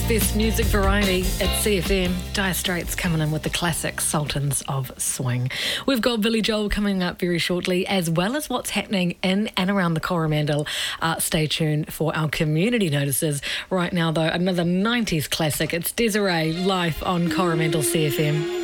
best music variety at CFM. Dire Straits coming in with the classic Sultans of Swing. We've got Billy Joel coming up very shortly, as well as what's happening in and around the Coromandel. Stay tuned for our community notices. Right now, though, another 90s classic. It's Desiree live on Coromandel CFM.